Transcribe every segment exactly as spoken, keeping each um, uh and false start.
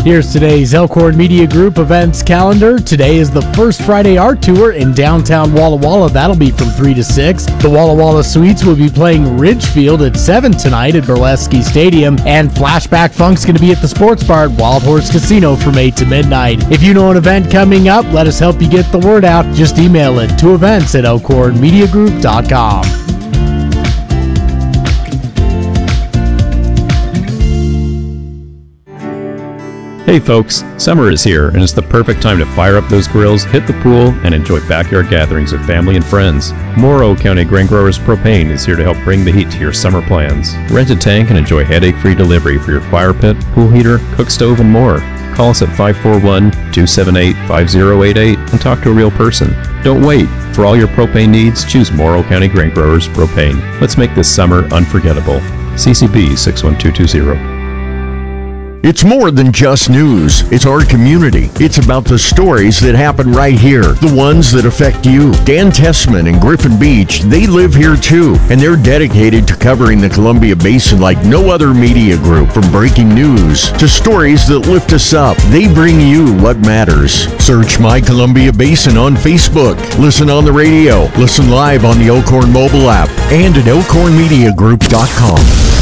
Here's today's Elkhorn Media Group events calendar. Today is the First Friday Art Tour in downtown Walla Walla. That'll be from three to six. The Walla Walla Sweets will be playing Ridgefield at seven tonight at Burlesque Stadium. And Flashback Funk's going to be at the Sports Bar at Wild Horse Casino from eight to midnight. If you know an event coming up, let us help you get the word out. Just email it to events at elkhorn media group dot com. Hey folks, summer is here and it's the perfect time to fire up those grills, hit the pool, and enjoy backyard gatherings with family and friends. Morrow County Grain Growers Propane is here to help bring the heat to your summer plans. Rent a tank and enjoy headache-free delivery for your fire pit, pool heater, cook stove, and more. Call us at five four one, two seven eight, five zero eight eight and talk to a real person. Don't wait. For all your propane needs, choose Morrow County Grain Growers Propane. Let's make this summer unforgettable. C C B six one two two zero. It's more than just news. It's our community. It's about the stories that happen right here, the ones that affect you. Dan Tessman and Griffin Beach, they live here too, and they're dedicated to covering the Columbia Basin like no other media group. From breaking news to stories that lift us up, they bring you what matters. Search My Columbia Basin on Facebook. Listen on the radio. Listen live on the Elkhorn mobile app and at elkhorn media group dot com.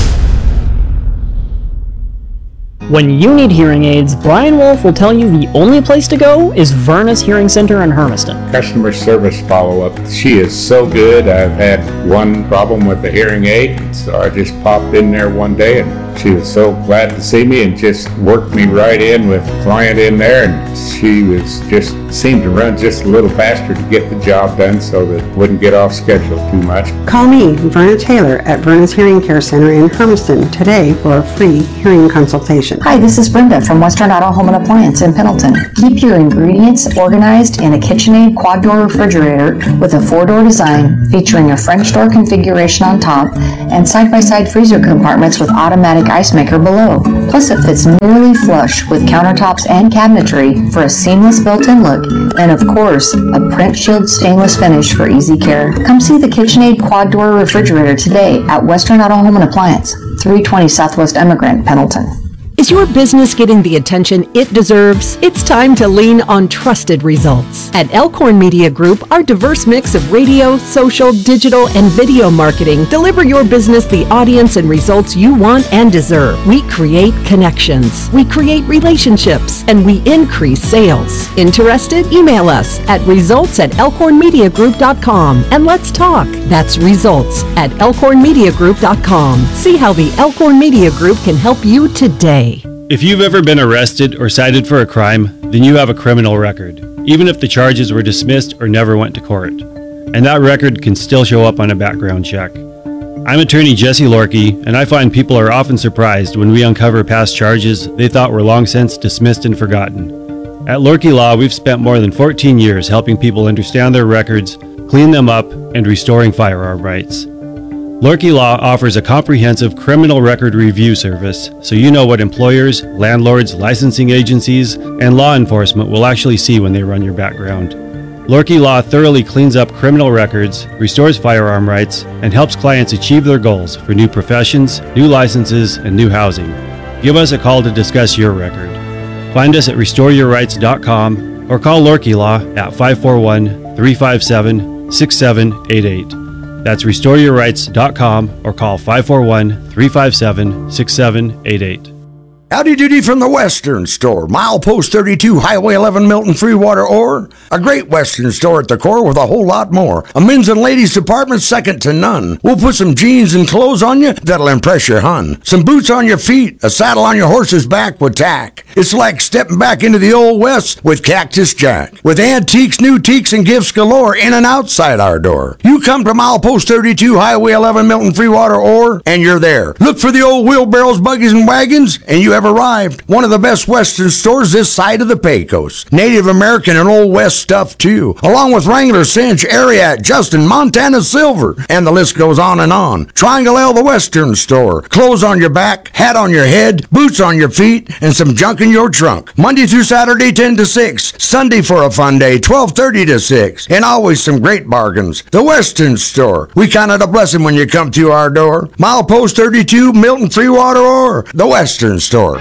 When you need hearing aids, Brian Wolf will tell you the only place to go is Vernus Hearing Center in Hermiston. Customer service follow-up. She is so good. I've had one problem with the hearing aid, so I just popped in there one day and she was so glad to see me and just worked me right in with a client in there, and she was just seemed to run just a little faster to get the job done so that it wouldn't get off schedule too much. Call me, Verna Taylor, at Vernus Hearing Care Center in Hermiston today for a free hearing consultation. Hi, this is Brenda from Western Auto Home and Appliance in Pendleton. Keep your ingredients organized in a KitchenAid quad door refrigerator with a four-door design featuring a French door configuration on top and side-by-side freezer compartments with automatic ice maker below. Plus it fits nearly flush with countertops and cabinetry for a seamless built-in look, and of course, a print shield stainless finish for easy care. Come see the KitchenAid quad door refrigerator today at Western Auto Home and Appliance, three twenty Southwest Emigrant, Pendleton. Is your business getting the attention it deserves? It's time to lean on trusted results. At Elkhorn Media Group, our diverse mix of radio, social, digital, and video marketing deliver your business the audience and results you want and deserve. We create connections, we create relationships, and we increase sales. Interested? Email us at results at elkhorn media group dot com and let's talk. That's results at elkhorn media group dot com. See how the Elkhorn Media Group can help you today. If you've ever been arrested or cited for a crime, then you have a criminal record, even if the charges were dismissed or never went to court. And that record can still show up on a background check. I'm attorney Jesse Lorkey, and I find people are often surprised when we uncover past charges they thought were long since dismissed and forgotten. At Lorkey Law, we've spent more than fourteen years helping people understand their records, clean them up, and restoring firearm rights. Lorkey Law offers a comprehensive criminal record review service, so you know what employers, landlords, licensing agencies, and law enforcement will actually see when they run your background. Lorkey Law thoroughly cleans up criminal records, restores firearm rights, and helps clients achieve their goals for new professions, new licenses, and new housing. Give us a call to discuss your record. Find us at restore your rights dot com or call Lorkey Law at five four one, three five seven, six seven eight eight. That's restore your rights dot com or call five four one, three five seven, six seven eight eight. Howdy doody from the Western Store, milepost thirty-two, Highway eleven, Milton, Freewater, or a great Western store at the core with a whole lot more. A men's and ladies department second to none. We'll put some jeans and clothes on you that'll impress your hun. Some boots on your feet, a saddle on your horse's back with tack. It's like stepping back into the old West with Cactus Jack. With antiques, new teaks, and gifts galore in and outside our door. You come to milepost thirty-two, Highway eleven, Milton, Freewater, or, and you're there. Look for the old wheelbarrows, buggies, and wagons, and you have arrived. One of the best Western stores this side of the Pecos. Native American and Old West stuff too, along with Wrangler, Cinch, Ariat, Justin, Montana Silver, and the list goes on and on. Triangle L, the Western Store. Clothes on your back, hat on your head, boots on your feet, and some junk in your trunk. Monday through Saturday, ten to six. Sunday for a fun day, twelve thirty to six. And always some great bargains. The Western Store. We count it a blessing when you come to our door. Milepost thirty-two, Milton, Freewater, or the Western Store.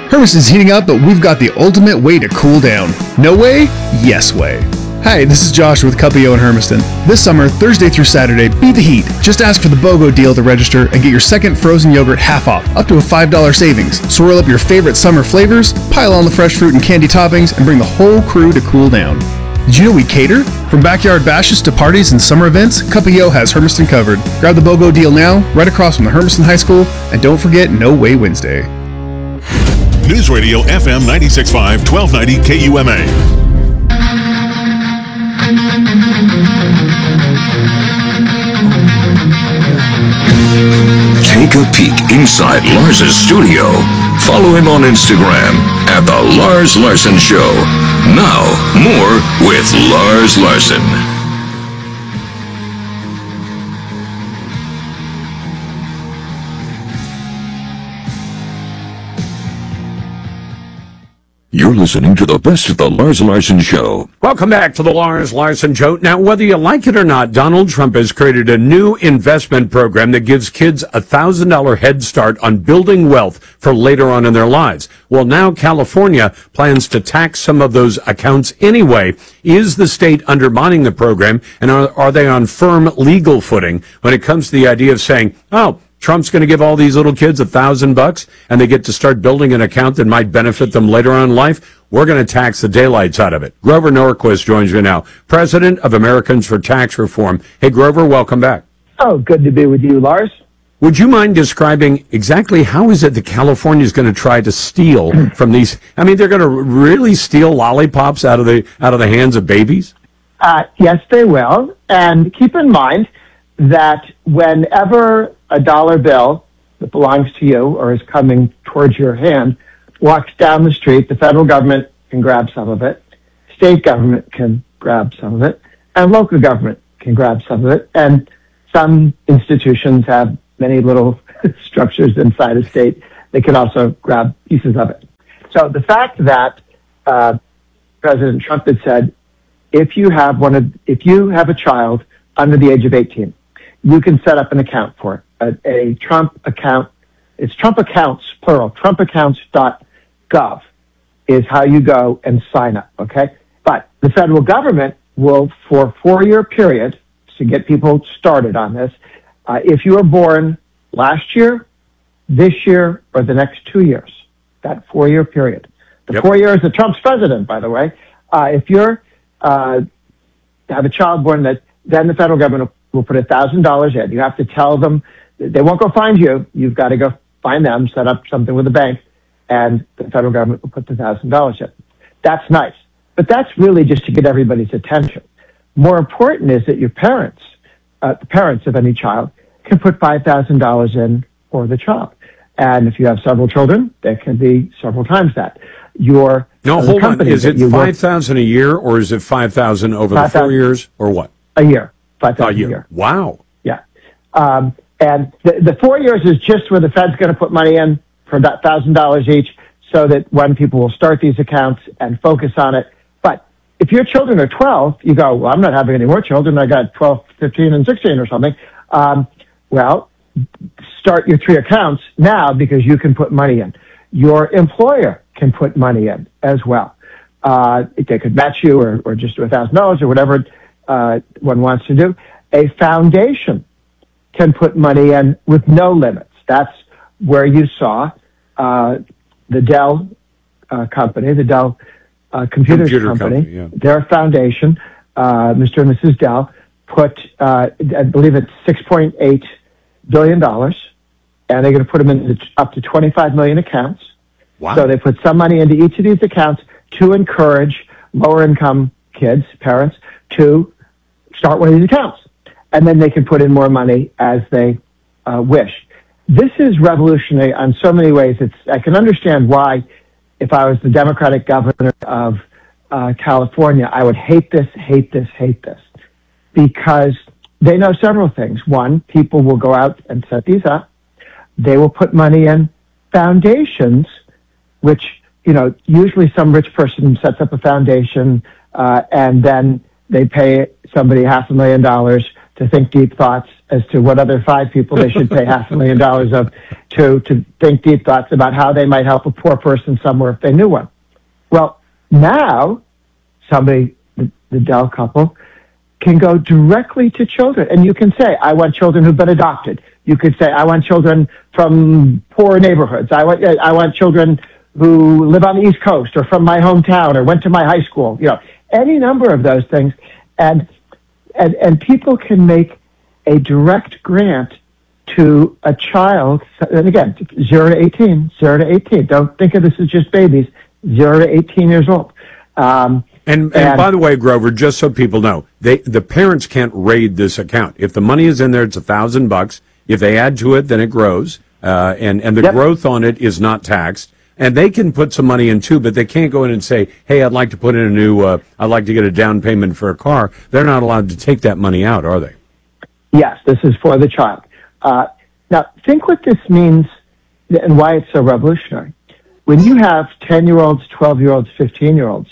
Hermiston's heating up, but we've got the ultimate way to cool down. No way? Yes way. Hi, this is Josh with Cuppio in Hermiston. This summer, Thursday through Saturday, beat the heat. Just ask for the BOGO deal to register and get your second frozen yogurt half off, up to a five dollars savings. Swirl up your favorite summer flavors, pile on the fresh fruit and candy toppings, and bring the whole crew to cool down. Did you know we cater? From backyard bashes to parties and summer events, Cuppio has Hermiston covered. Grab the BOGO deal now, right across from the Hermiston High School, and don't forget No Way Wednesday. News Radio F M ninety-six point five, twelve ninety K U M A. Take a peek inside Lars's studio. Follow him on Instagram at The Lars Larson Show. Now, more with Lars Larson. You're listening to the best of The Lars Larson Show. Welcome back to the Lars Larson Show. Now, whether you like it or not, Donald Trump has created a new investment program that gives kids a one thousand dollars head start on building wealth for later on in their lives. Well, now California plans to tax some of those accounts anyway. Is the state undermining the program, and are, are they on firm legal footing when it comes to the idea of saying, oh, Trump's going to give all these little kids a thousand bucks and they get to start building an account that might benefit them later on in life? We're going to tax the daylights out of it. Grover Norquist joins me now, president of Americans for Tax Reform. Hey, Grover, welcome back. Oh, good to be with you, Lars. Would you mind describing exactly how is it that California is going to try to steal from these? I mean, they're going to really steal lollipops out of the out of the hands of babies? Uh, yes, they will. And keep in mind that whenever a dollar bill that belongs to you or is coming towards your hand walks down the street, the federal government can grab some of it, state government can grab some of it, and local government can grab some of it. And some institutions have many little structures inside a state that can also grab pieces of it. So the fact that uh, President Trump had said, if you have one of, if you have a child under the age of eighteen, you can set up an account for it. A, a Trump account, it's Trump accounts, plural, trump accounts dot gov is how you go and sign up, okay? But the federal government will, for a four-year period, to get people started on this, uh, if you were born last year, this year, or the next two years, that four-year period. The yep. four years that Trump's president, by the way, uh, if you're, uh, have a child born that, then the federal government will put one thousand dollars in. You have to tell them, they won't go find you. You've got to go find them, set up something with the bank, and the federal government will put the one thousand dollars in. That's nice. But that's really just to get everybody's attention. More important is that your parents, uh, the parents of any child, can put five thousand dollars in for the child. And if you have several children, that can be several times that. Your No, hold on. Is it five thousand dollars a year, or is it five thousand dollars over the four years, or what? A year. five thousand dollars a year. a year. Wow. Yeah. Um, and the, the four years is just where the Fed's going to put money in for one thousand dollars each so that when people will start these accounts and focus on it. But if your children are twelve, you go, well, I'm not having any more children. I got twelve, fifteen, and sixteen or something. Um, well, start your three accounts now because you can put money in. Your employer can put money in as well. Uh, they could match you or, or just do one thousand dollars or whatever uh, one wants to do. A foundation can put money in with no limits. That's where you saw uh, the Dell uh, company, the Dell uh, Computers Computer company, company yeah. their foundation, uh, Mister and Missus Dell, put, uh, I believe it's six point eight billion dollars, and they're going to put them in up to twenty-five million accounts. Wow. So they put some money into each of these accounts to encourage lower-income kids, parents, to start one of these accounts. And then they can put in more money as they uh, wish. This is revolutionary on so many ways. It's, I can understand why, if I was the Democratic governor of uh, California, I would hate this, hate this, hate this. Because they know several things. One, people will go out and set these up. They will put money in foundations, which, you know, usually some rich person sets up a foundation uh, and then they pay somebody half a million dollars to think deep thoughts as to what other five people they should pay half a million dollars of to, to think deep thoughts about how they might help a poor person somewhere if they knew one. Well, now somebody, the, the Dell couple, can go directly to children. And you can say, I want children who've been adopted. You could say, I want children from poor neighborhoods. I want, I want children who live on the East Coast or from my hometown or went to my high school. You know, any number of those things. And, and, and people can make a direct grant to a child. And again, zero to eighteen, zero to eighteen. Don't think of this as just babies, zero to eighteen years old. Um, And, and, and by the way, Grover, just so people know, they the parents can't raid this account. If the money is in there, it's a thousand bucks. If they add to it, then it grows, uh, and and the yep. growth on it is not taxed. And they can put some money in too, but they can't go in and say, "Hey, I'd like to put in a new. Uh, I'd like to get a down payment for a car." They're not allowed to take that money out, are they? Yes, this is for the child. Uh, now, think what this means and why it's so revolutionary. When you have ten-year-olds, twelve-year-olds, fifteen-year-olds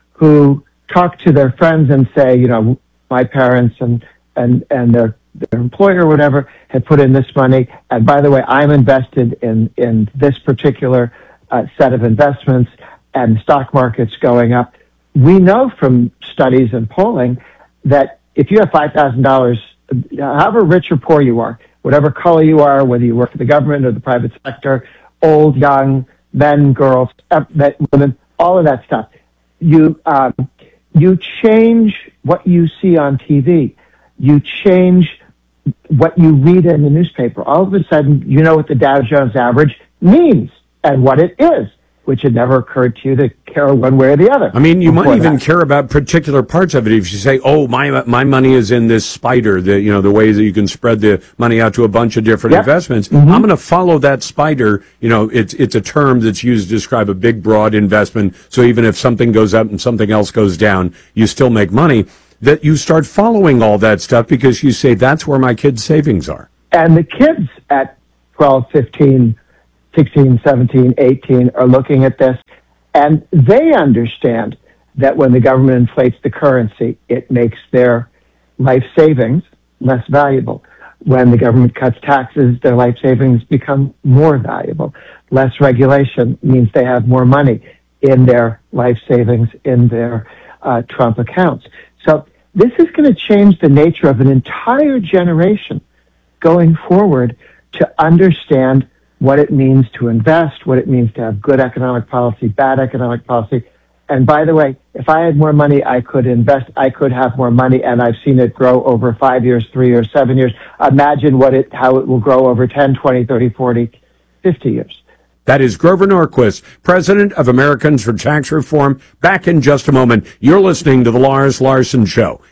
who talk to their friends and say, you know, my parents and, and, and their, their employer or whatever had put in this money. And by the way, I'm invested in, in this particular uh, set of investments and stock market's going up. We know from studies and polling that if you have five thousand dollars, however rich or poor you are, whatever color you are, whether you work for the government or the private sector, old, young, men, girls, women, all of that stuff, you um, you change what you see on T V. You change what you read in the newspaper. All of a sudden, you know what the Dow Jones average means and what it is, which had never occurred to you to care one way or the other. I mean, you might even that. care about particular parts of it. If you say, "Oh, my my money is in this spider," the you know the ways that you can spread the money out to a bunch of different yep. investments. Mm-hmm. I'm going to follow that spider. You know, it's it's a term that's used to describe a big, broad investment. So even if something goes up and something else goes down, you still make money. That you start following all that stuff because you say that's where my kids' savings are. And the kids at twelve, fifteen, sixteen, seventeen, eighteen are looking at this, and they understand that when the government inflates the currency, it makes their life savings less valuable. When the government cuts taxes, their life savings become more valuable. Less regulation means they have more money in their life savings, in their uh, Trump accounts. So this is going to change the nature of an entire generation going forward to understand what it means to invest, what it means to have good economic policy, bad economic policy. And by the way, if I had more money, I could invest, I could have more money, and I've seen it grow over five years, three years, seven years. Imagine what it, how it will grow over ten, twenty, thirty, forty, fifty years. That is Grover Norquist, President of Americans for Tax Reform. Back in just a moment. You're listening to The Lars Larson Show.